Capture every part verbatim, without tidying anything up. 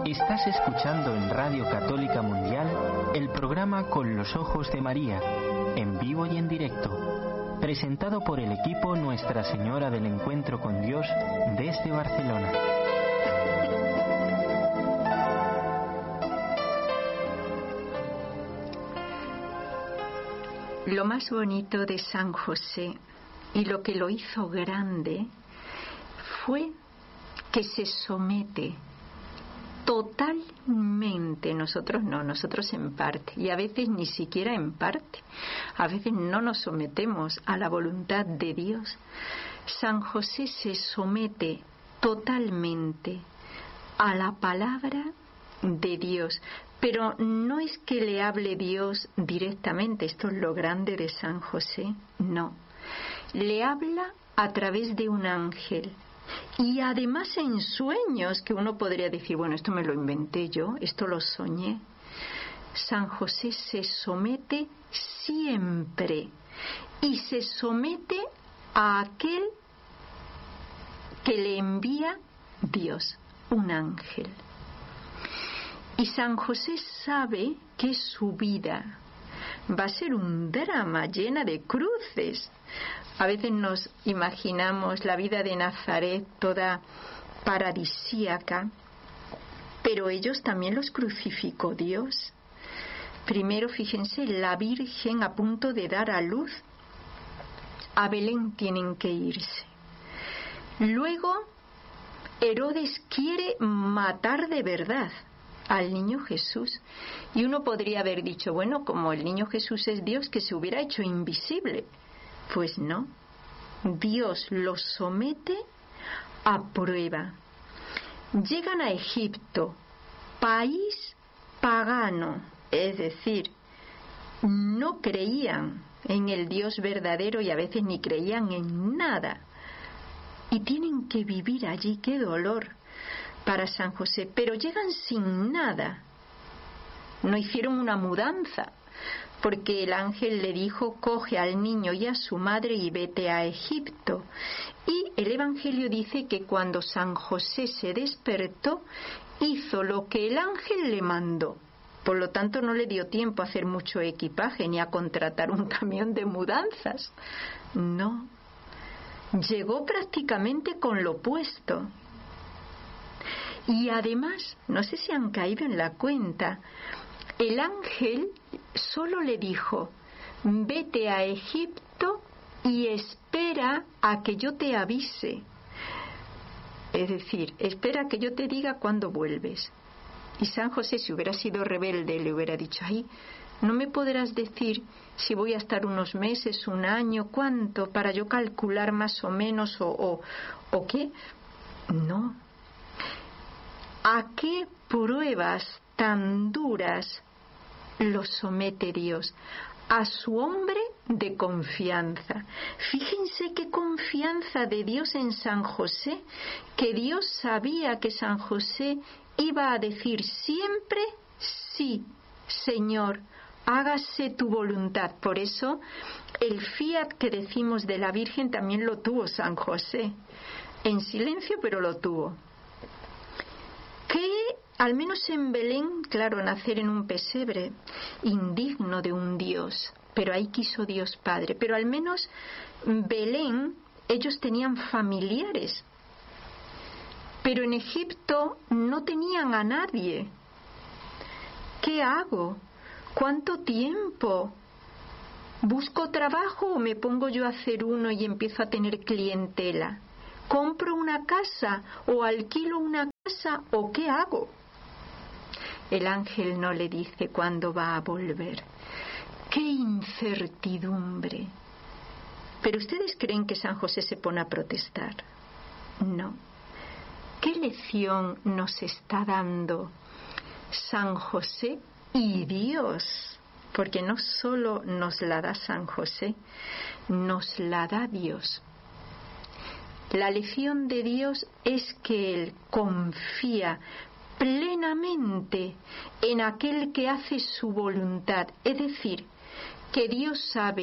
Estás escuchando en Radio Católica Mundial el programa Con los Ojos de María, en vivo y en directo, presentado por el equipo Nuestra Señora del Encuentro con Dios desde Barcelona. Lo más bonito de San José y lo que lo hizo grande fue que se somete totalmente, nosotros no, nosotros en parte, y a veces ni siquiera en parte, a veces no nos sometemos a la voluntad de Dios. San José se somete totalmente a la palabra de Dios, pero no es que le hable Dios directamente, esto es lo grande de San José, no, le habla a través de un ángel. Y además en sueños, que uno podría decir, bueno, esto me lo inventé yo, esto lo soñé. San José se somete siempre y se somete a aquel que le envía Dios, un ángel. Y San José sabe que su vida va a ser un drama llena de cruces. A veces nos imaginamos la vida de Nazaret toda paradisíaca, pero ellos también los crucificó Dios. Primero, fíjense, la Virgen a punto de dar a luz. A Belén tienen que irse. Luego, Herodes quiere matar de verdad al niño Jesús. Y uno podría haber dicho, bueno, como el niño Jesús es Dios, que se hubiera hecho invisible. Pues no, Dios los somete a prueba. Llegan a Egipto, país pagano, es decir, no creían en el Dios verdadero y a veces ni creían en nada. Y tienen que vivir allí, qué dolor para San José, pero llegan sin nada. No hicieron una mudanza, porque el ángel le dijo, coge al niño y a su madre y vete a Egipto. Y el Evangelio dice que cuando San José se despertó, hizo lo que el ángel le mandó. Por lo tanto, no le dio tiempo a hacer mucho equipaje ni a contratar un camión de mudanzas. No, llegó prácticamente con lo puesto. Y además, no sé si han caído en la cuenta, el ángel solo le dijo, vete a Egipto y espera a que yo te avise. Es decir, espera a que yo te diga cuándo vuelves. Y San José, si hubiera sido rebelde, le hubiera dicho, ay, ¿no me podrás decir si voy a estar unos meses, un año, cuánto, para yo calcular más o menos o, o, o qué? No. ¿A qué pruebas tan duras los somete Dios? A su hombre de confianza. Fíjense qué confianza de Dios en San José, que Dios sabía que San José iba a decir siempre, sí, Señor, hágase tu voluntad. Por eso el fiat que decimos de la Virgen también lo tuvo San José, en silencio, pero lo tuvo. Que al menos en Belén, claro, nacer en un pesebre, indigno de un Dios, pero ahí quiso Dios Padre. Pero al menos Belén, ellos tenían familiares, pero en Egipto no tenían a nadie. ¿Qué hago? ¿Cuánto tiempo? ¿Busco trabajo o me pongo yo a hacer uno y empiezo a tener clientela? ¿Compro una casa o alquilo una casa o qué hago? El ángel no le dice cuándo va a volver. ¡Qué incertidumbre! ¿Pero ustedes creen que San José se pone a protestar? No. ¿Qué lección nos está dando San José y Dios? Porque no solo nos la da San José, nos la da Dios. La lección de Dios es que Él confía plenamente en aquel que hace su voluntad. Es decir, que Dios sabe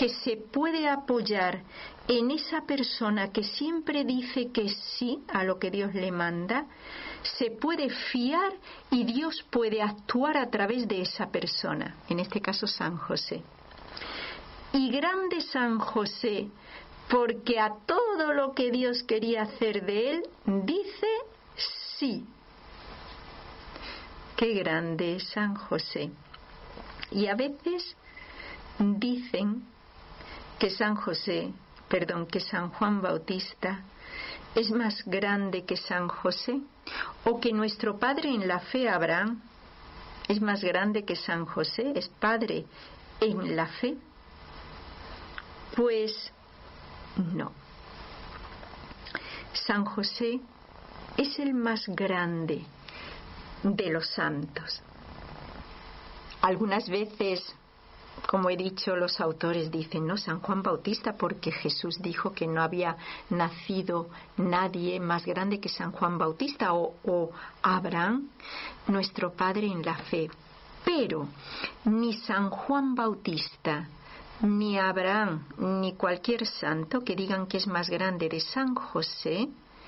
que se puede apoyar en esa persona que siempre dice que sí a lo que Dios le manda, se puede fiar y Dios puede actuar a través de esa persona, en este caso San José. Y grande San José, porque a todo lo que Dios quería hacer de él, dice sí. Qué grande es San José. Y a veces dicen que San José, perdón, que San Juan Bautista es más grande que San José, o que nuestro padre en la fe, Abraham, es más grande que San José, es padre en la fe. Pues no. San José es el más grande de los santos. Algunas veces, como he dicho, los autores dicen, no, San Juan Bautista, porque Jesús dijo que no había nacido nadie más grande que San Juan Bautista, o, o Abraham, nuestro padre en la fe. Pero ni San Juan Bautista, ni Abraham, ni cualquier santo que digan que es más grande de San José,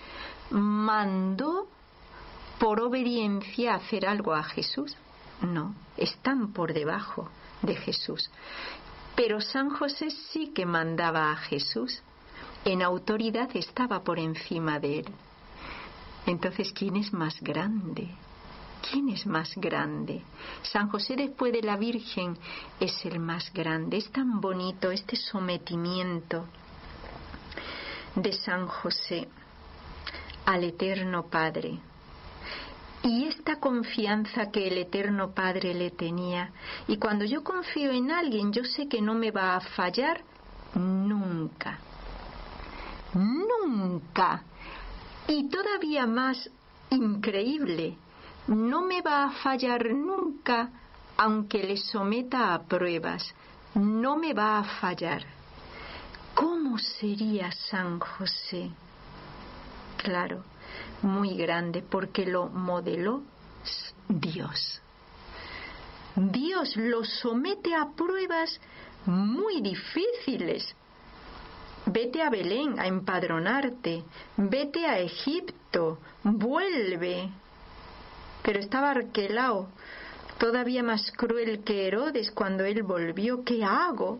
mandó por obediencia hacer algo a Jesús. No, están por debajo de Jesús. Pero San José sí que mandaba a Jesús. En autoridad estaba por encima de él. Entonces, ¿quién es más grande? ¿Quién es más grande? San José, después de la Virgen, es el más grande. Es tan bonito este sometimiento de San José al Eterno Padre. Y esta confianza que el Eterno Padre le tenía. Y cuando yo confío en alguien, yo sé que no me va a fallar nunca. Nunca. Y todavía más increíble, no me va a fallar nunca, aunque le someta a pruebas. No me va a fallar. ¿Cómo sería San José? Claro, muy grande, porque lo modeló Dios. Dios lo somete a pruebas muy difíciles. Vete a Belén a empadronarte, vete a Egipto, vuelve. Pero estaba Arquelao, todavía más cruel que Herodes cuando él volvió. ¿Qué hago?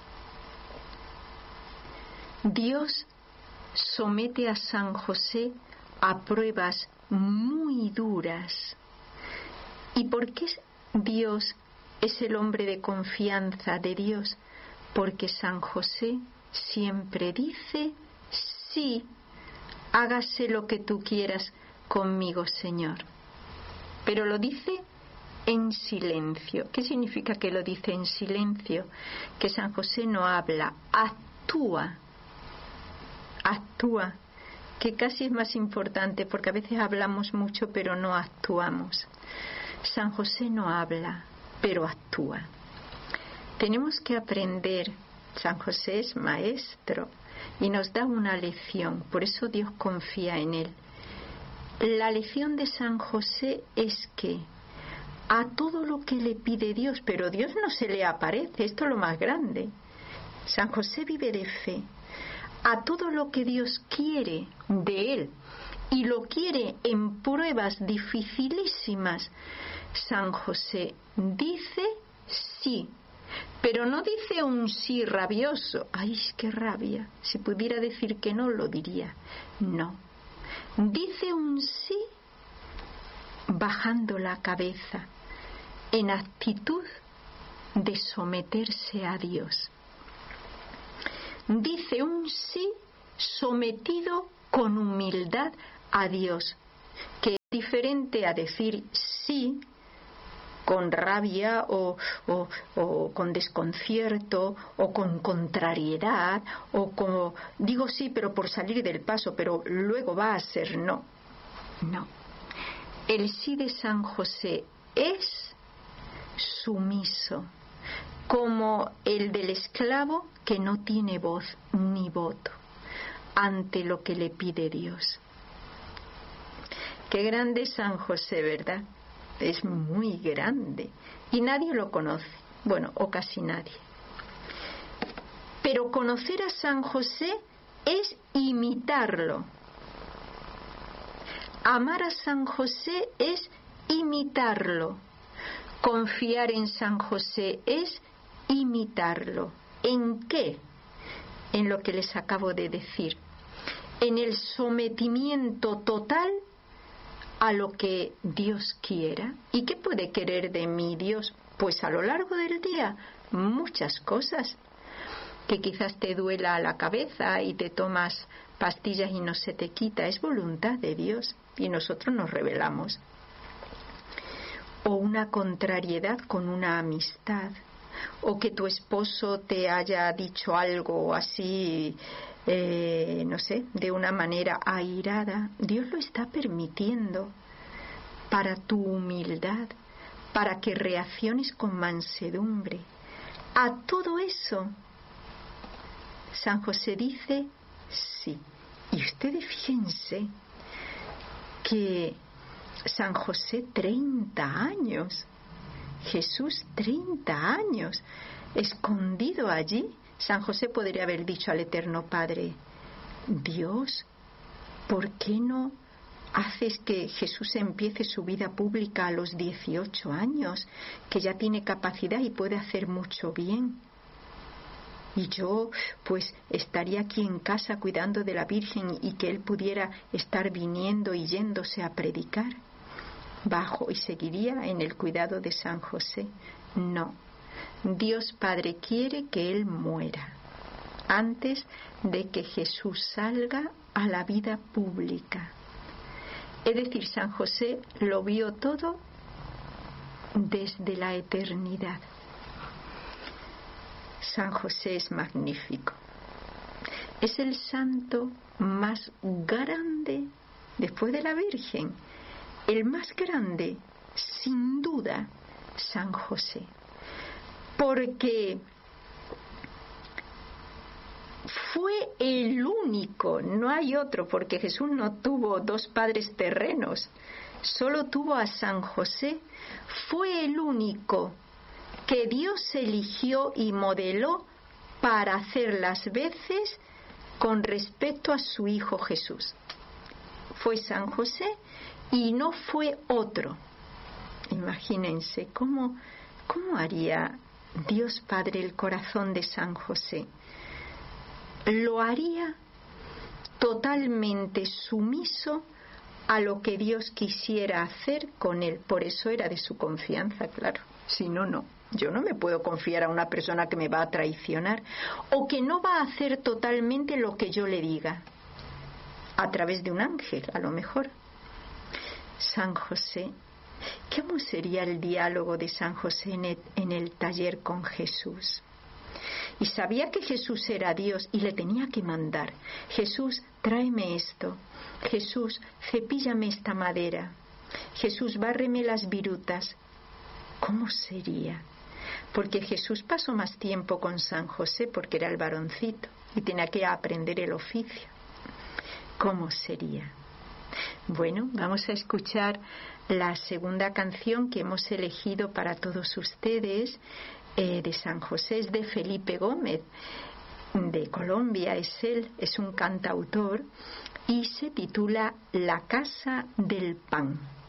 Dios somete a San José a pruebas muy duras. ¿Y por qué Dios es el hombre de confianza de Dios? Porque San José siempre dice sí, hágase lo que tú quieras conmigo, Señor. Pero lo dice en silencio. ¿Qué significa que lo dice en silencio? Que San José no habla, actúa. Actúa, que casi es más importante, porque a veces hablamos mucho pero no actuamos. San José no habla, pero actúa. Tenemos que aprender. San José es maestro y nos da una lección, por eso Dios confía en él. La lección de San José es que a todo lo que le pide Dios, pero Dios no se le aparece, esto es lo más grande. San José vive de fe. A todo lo que Dios quiere de él, y lo quiere en pruebas dificilísimas, San José dice sí, pero no dice un sí rabioso. ¡Ay, qué rabia! Si pudiera decir que no, lo diría. No. Dice un sí bajando la cabeza, en actitud de someterse a Dios. Dice un sí sometido con humildad a Dios, que es diferente a decir sí con rabia o, o, o con desconcierto o con contrariedad o como digo sí pero por salir del paso, pero luego va a ser no. No. El sí de San José es sumiso, como el del esclavo que no tiene voz ni voto ante lo que le pide Dios. Qué grande es San José, ¿verdad? Es muy grande y nadie lo conoce, bueno, o casi nadie. Pero conocer a San José es imitarlo. Amar a San José es imitarlo. Confiar en San José es imitarlo. ¿En qué? En lo que les acabo de decir. En el sometimiento total a lo que Dios quiera. ¿Y qué puede querer de mí Dios? Pues a lo largo del día muchas cosas. Que quizás te duela la cabeza y te tomas pastillas y no se te quita. Es voluntad de Dios y nosotros nos rebelamos. O una contrariedad con una amistad. O que tu esposo te haya dicho algo así, eh, no sé, de una manera airada. Dios lo está permitiendo para tu humildad, para que reacciones con mansedumbre. A todo eso, San José dice sí. Y ustedes fíjense que San José treinta años, Jesús treinta años, escondido allí. San José podría haber dicho al Eterno Padre: Dios, ¿por qué no haces que Jesús empiece su vida pública a los dieciocho años, que ya tiene capacidad y puede hacer mucho bien? Y yo pues estaría aquí en casa cuidando de la Virgen y que él pudiera estar viniendo y yéndose a predicar bajo y seguiría en el cuidado de San José. No, Dios Padre quiere que él muera antes de que Jesús salga a la vida pública. Es decir, San José lo vio todo desde la eternidad. San José es magnífico. Es el santo más grande después de la Virgen. El más grande, sin duda, San José. Porque fue el único, no hay otro, porque Jesús no tuvo dos padres terrenos, solo tuvo a San José. Fue el único que Dios eligió y modeló para hacer las veces con respecto a su Hijo Jesús. Fue San José y no fue otro. Imagínense cómo, cómo haría Dios Padre el corazón de San José. Lo haría totalmente sumiso a lo que Dios quisiera hacer con él. Por eso era de su confianza, claro. Si no, no. Yo no me puedo confiar a una persona que me va a traicionar o que no va a hacer totalmente lo que yo le diga. A través de un ángel, a lo mejor. San José, ¿cómo sería el diálogo de San José en el, en el taller con Jesús? Y sabía que Jesús era Dios y le tenía que mandar: Jesús, tráeme esto. Jesús, cepíllame esta madera. Jesús, bárreme las virutas. ¿Cómo sería? Porque Jesús pasó más tiempo con San José porque era el varoncito y tenía que aprender el oficio. ¿Cómo sería? Bueno, vamos a escuchar la segunda canción que hemos elegido para todos ustedes, eh, de San José. Es de Felipe Gómez, de Colombia. Es él, es un cantautor y se titula La Casa del Pan.